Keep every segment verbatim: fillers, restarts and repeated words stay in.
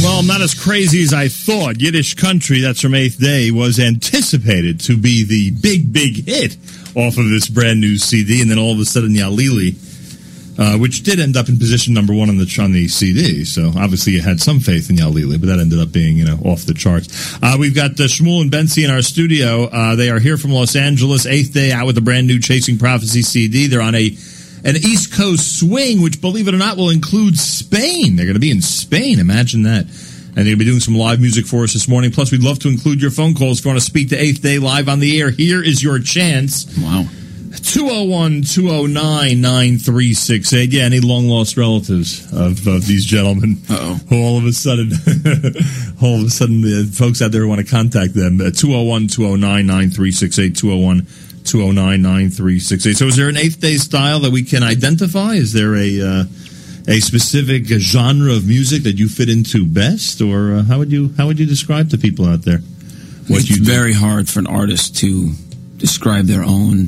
Well, not as crazy as I thought. Yiddish Country, that's from Eighth Day, was anticipated to be the big, big hit off of this brand new C D, and then all of a sudden Yalili, uh, which did end up in position number one on the on the C D. So obviously you had some faith in Yalili, but that ended up being, you know, off the charts. Uh, we've got uh, Shmuel and Bensi in our studio. Uh, they are here from Los Angeles. Eighth Day out with the brand new Chasing Prophecy C D. They're on a an East Coast swing, which, believe it or not, will include Spain. They're going to be in Spain. Imagine that. And they're going to be doing some live music for us this morning. Plus, we'd love to include your phone calls if you want to speak to Eighth Day live on the air. Here is your chance. Wow. two oh one, two oh nine, nine three six eight. Yeah, any long-lost relatives of, of these gentlemen. Uh-oh. Who all of a sudden, all of a sudden, the folks out there want to contact them. Uh, two oh one, two oh nine, nine three six eight, two oh one, two oh nine, nine three six eight. So is there an Eighth Day style that we can identify? Is there a uh, a specific genre of music that you fit into best? Or uh, how would you how would you describe to people out there what it's you do? Very hard for an artist to describe their own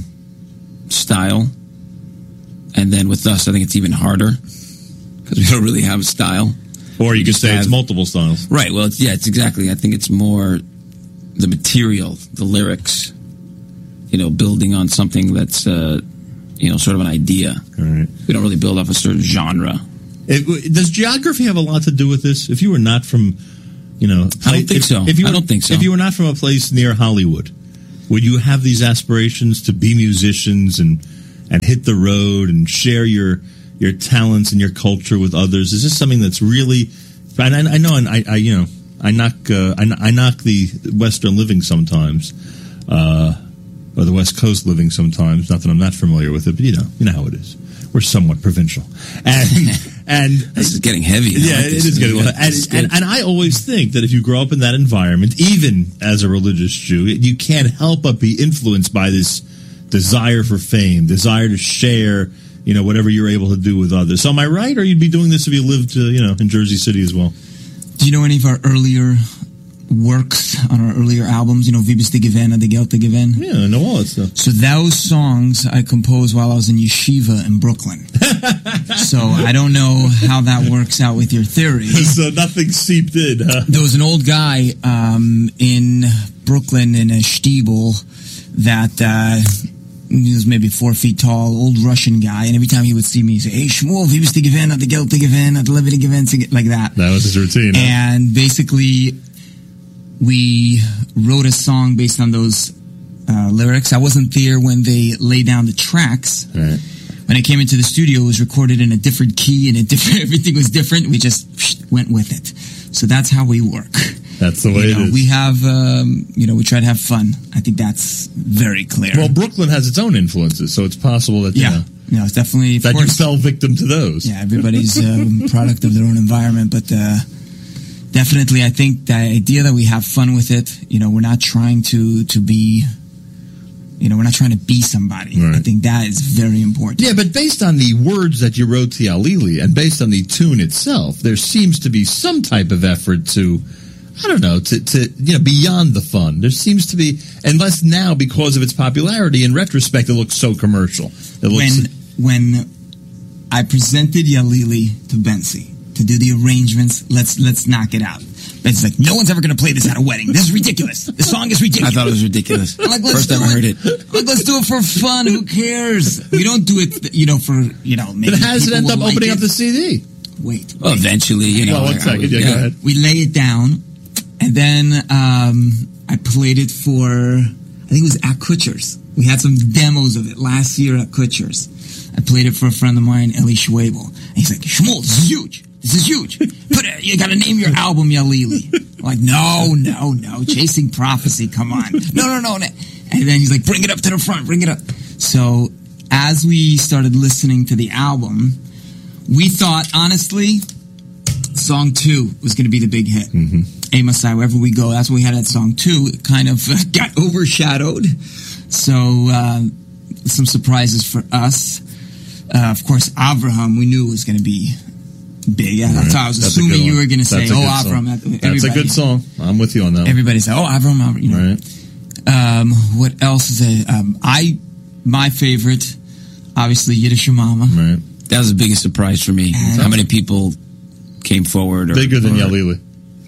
style. And then with us, I think it's even harder because we don't really have a style. Or you we could say have, it's multiple styles. Right. Well, it's, yeah, it's exactly. I think it's more the material, the lyrics, you know, building on something that's, uh, you know, sort of an idea. All right. We don't really build off a certain genre. It, does geography have a lot to do with this? If you were not from, you know... I don't think if, so. If you were, I don't think so. If you were not from a place near Hollywood, would you have these aspirations to be musicians and and hit the road and share your your talents and your culture with others? Is this something that's really... And I, I know, and I, I, you know, I knock, uh, I, I knock the Western living sometimes, uh, or the West Coast living sometimes. Not that I'm not familiar with it, but you know, you know how it is. We're somewhat provincial, and and this is getting heavy. Yeah, like it is getting. And, and, and I always think that if you grow up in that environment, even as a religious Jew, you can't help but be influenced by this desire for fame, desire to share, you know, whatever you're able to do with others. So am I right, or you'd be doing this if you lived, uh, you know, in Jersey City as well? Do you know any of our earlier works on our earlier albums? You know, Wie bist du gewesen, de Geld gewesen? Yeah, I know all that stuff. So those songs I composed while I was in yeshiva in Brooklyn. So I don't know how that works out with your theory. So nothing seeped in, huh? There was an old guy um, in Brooklyn in a shtibel that uh, he was maybe four feet tall, old Russian guy, and every time he would see me, he'd say, "Hey, Shmuel, wie bist du gewesen, de Geld gewesen, de Levity gewesen," like that. That was his routine. Huh? And basically, we wrote a song based on those uh, lyrics. I wasn't there when they laid down the tracks. Right. When I came into the studio, it was recorded in a different key and a different. Everything was different. We just went with it. So that's how we work. That's the way you know, it is. We have, um, you know, we try to have fun. I think that's very clear. Well, Brooklyn has its own influences, so it's possible that, you yeah, know, no, it's definitely that course, you fell victim to those. Yeah, everybody's um, product of their own environment, but uh, definitely, I think the idea that we have fun with it. You know, we're not trying to to be. You know, we're not trying to be somebody. Right. I think that is very important. Yeah, but based on the words that you wrote to Yalili and based on the tune itself, there seems to be some type of effort to, I don't know, to, to you know, beyond the fun. There seems to be, unless now because of its popularity, in retrospect, it looks so commercial. It looks, when when I presented Yalili to Bensi to do the arrangements, let's let's knock it out. Bensi's like, no one's ever going to play this at a wedding. This is ridiculous. The song is ridiculous. I thought it was ridiculous. I'm like, let's First time I heard it. I'm like, let's do it for fun. Who cares? We don't do it, you know, for, you know, maybe but how does it end up like opening it. up the C D? Wait. Well, wait. eventually, you know. Well, one I, second. I would, yeah, yeah. go ahead. We lay it down, and then um, I played it for, I think it was at Kutcher's. We had some demos of it last year at Kutcher's. I played it for a friend of mine, Eli Schwabel. And he's like, Shmuel, this is huge. This is huge. Put it, you got to name your album Yalili. I'm like, no, no, no. Chasing Prophecy, come on. No, no, no, no. And then he's like, bring it up to the front, bring it up. So as we started listening to the album, we thought, honestly, song two was going to be the big hit. Mm-hmm. Amosai, wherever we go, that's when we had that song two. It kind of uh, got overshadowed. So uh, some surprises for us. Uh, of course, Avraham, we knew it was going to be big. Yeah, that's how I was That's assuming you were going to say, That's oh, Avraham. That's a good song. I'm with you on that. Everybody said, oh, Avraham, Avraham. You know. Right. Um, what else is it? Um, I, my favorite, obviously, Yiddish Mama. Right. That was the biggest surprise for me. And how many people came forward? Or, Bigger than or, Yalili.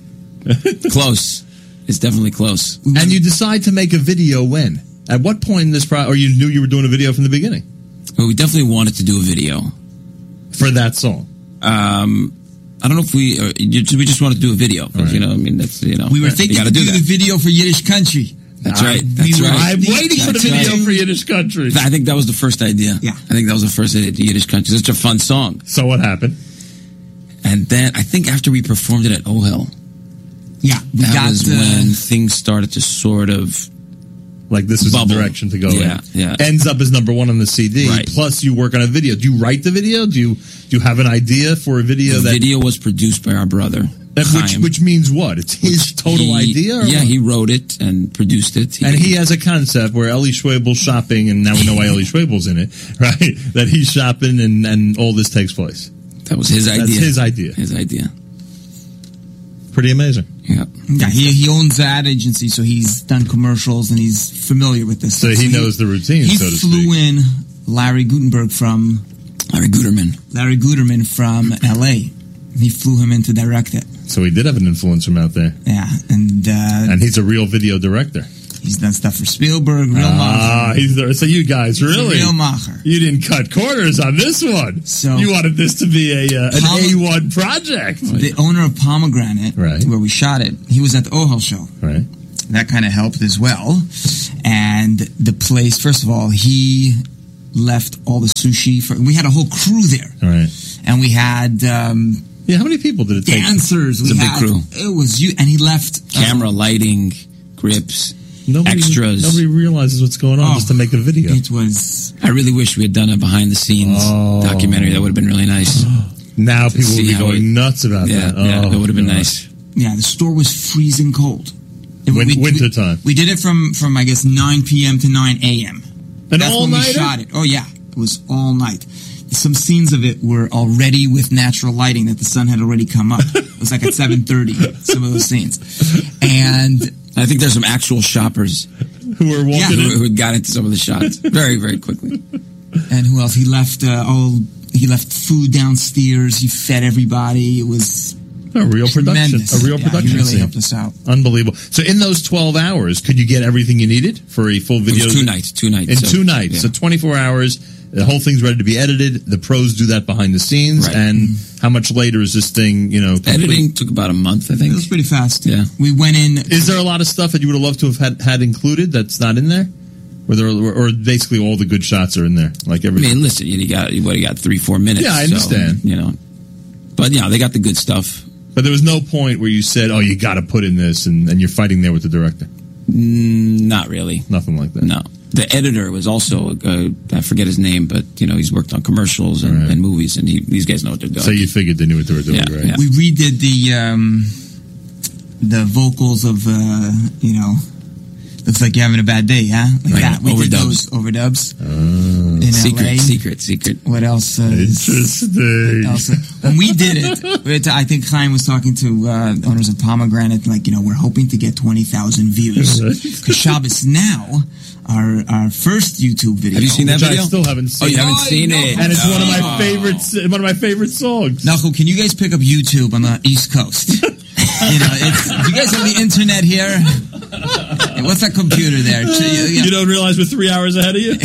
Close. It's definitely close. And you decide to make a video when? At what point in this pro- or you knew you were doing a video from the beginning? Well, we definitely wanted to do a video. For that song? Um, I don't know if we, uh, you- we just wanted to do a video. 'Cause, Right. You know, I mean, that's, you know. We were you thinking gotta to do, do the that. video for Yiddish Country. That's I- right. we That's were- right. I'm waiting for the That's video right. for Yiddish Country. I think that was the first idea. Yeah. I think that was the first idea, the Yiddish Country. It's such a fun song. So what happened? And then I think after we performed it at O H L, Yeah, we that got was uh, when things started to sort of Like this was Bubble. the direction to go Yeah, in. yeah. Ends up as number one on the C D. Right. Plus, you work on a video. Do you write the video? Do you do you have an idea for a video the that, video was produced by our brother, that which Chaim, which means what? It's his which total he- idea. Or Yeah, what? he wrote it and produced it. And he has a concept where Ellie Schwabel's shopping, and now we know why Ellie Schwabel's in it, right? That he's shopping, and, and all this takes place. that was his idea. That's his idea. His idea. Pretty amazing. Yeah. Yeah, he he owns that agency, so he's done commercials and he's familiar with this. So he knows the routine, He so to flew speak. in Larry Gutenberg from Larry Guterman. Larry Guterman from L A. He flew him in to direct it. So he did have an influence from out there, Yeah, and uh, and he's a real video director. he's done stuff for Spielberg. Real Ah, macher. he's there. So you guys He's a really, real macher. you didn't cut corners on this one. So- you wanted this to be a uh, an Pom- A one project, The owner of Pomegranate, Right. where we shot it, he was at the O H L show. right? That kind of helped as well. And the place, first of all, he left all the sushi for. We had a whole crew there, Right. and we had um, Yeah. How many people did it take? dancers. It's we a big had, crew. It was you, and he left uh, Camera, lighting, grips, Nobody, extras. Nobody realizes what's going on Oh. just to make a video. It was I really wish we had done a behind the scenes Oh. documentary. That would have been really nice. Now people will see be how going it- nuts about Yeah, that. yeah, Oh, that would have been God. nice. yeah. The store was freezing cold. It- Win- we- winter we- time. We did it from from I guess nine p.m. to nine a.m. An That's when we all-nighter? shot it. Oh yeah, it was all night. Some scenes of it were already with natural lighting that the sun had already come up. It was like at seven thirty. Some of those scenes, and I think there's some actual shoppers Who were walking Yeah. who, in. who got into some of the shots very, very quickly. and who else? He left uh, all. He left food downstairs. He fed everybody. It was A real production. tremendous. A real Yeah, production He really scene. helped us out. Unbelievable. So in those twelve hours, could you get everything you needed for a full It video? was two nights, two nights. In so, two nights. yeah. So twenty-four hours. The whole thing's ready to be edited. The pros do that behind the scenes. Right. And how much later is this thing, you know, complete? Editing took about a month, I It think. was pretty fast. Yeah. We went in. Is there a lot of stuff that you would have loved to have had, had included that's not in there? Or, there, or basically all the good shots are in there? Like I everything? mean, listen, you got what you got three, four minutes. Yeah, I so, understand. you know, but yeah, they got the good stuff. But there was no point where you said, oh, you got to put in this, and, and you're fighting there with the director. Mm, not really. Nothing like that. No, the editor was also uh, I forget his name, but you know he's worked on commercials and, Right. and movies, and he, these guys know what they're doing. So you figured they knew what they were doing, Yeah, right? yeah. We redid the um, the vocals of uh, you know. Looks like you're having a bad day, huh? Like Right. that. We did Overdubs. those overdubs Oh, in secret, L A. secret, secret. What else? Uh, is- interesting. else? When we did it, we had to- I think Chaim was talking to uh, owners of Pomegranate, like, you know, we're hoping to get twenty thousand views. Right. Because Shabbos Now, our our first YouTube video. Have you seen that Which I video? still haven't seen. Oh, you haven't Oh, seen no. it? And it's one of my Oh. favorites. One of my favorite songs. Nachum, can you guys pick up YouTube on the East Coast? you know, it's, you guys have the internet here. Hey, what's that computer there? You don't realize we're three hours ahead of you?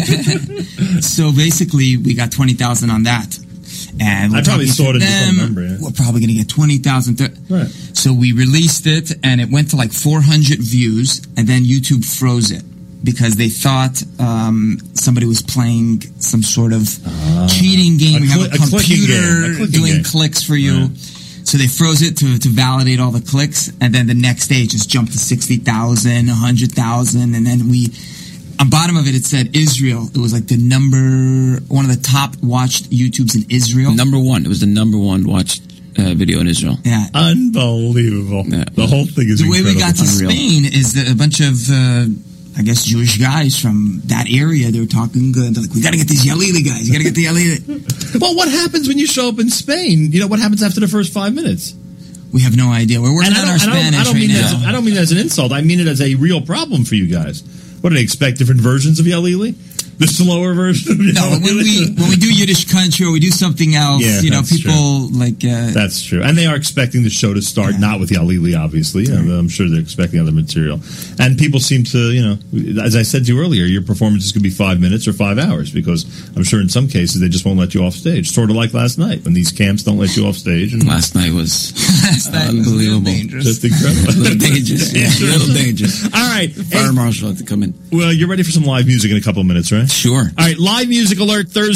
So basically, we got twenty thousand on that. And we're I probably talking saw to it, just don't them. remember it. We're probably going to get twenty thousand. Right. So we released it, and it went to like four hundred views, and then YouTube froze it because they thought um, somebody was playing some sort of cheating game. A We have cli- a a clicking computer game, a clicking doing game. clicks for you. Right. So they froze it to, to validate all the clicks, and then the next day it just jumped to sixty thousand, one hundred thousand, and then we, on bottom of it, it said Israel. It was like the number, one of the top watched YouTubes in Israel. Number one. It was the number one watched uh, video in Israel. Yeah. Unbelievable. Yeah. The whole thing is The way incredible. we got to Unreal. Spain is that a bunch of, uh, I guess, Jewish guys from that area, they were talking good. They're like, we got to get these Yalili guys. You got to get the Yalili. Well, what happens when you show up in Spain? You know, what happens after the first five minutes? We have no idea. We're working And I on don't, our I don't, Spanish I don't right mean that now. as, I don't mean that as an insult. I mean it as a real problem for you guys. What do they expect? Different versions of Yalili? The slower version of No, when we when we do Yiddish country or we do something else, Yeah, you know, that's people like uh, That's true. And they are expecting the show to start, Yeah. not with Yalili, obviously. You know, I'm sure they're expecting other material. And people seem to, you know, as I said to you earlier, your performances could be five minutes or five hours because I'm sure in some cases they just won't let you off stage. Sort of like last night when these camps don't let you off stage. And Last night was last night was unbelievable. dangerous. just incredible. a little dangerous. Yeah, a little dangerous. All right. Fire Hey, marshal had to come in. well, you're ready for some live music in a couple of minutes, right? Sure. All right, live music alert Thursday.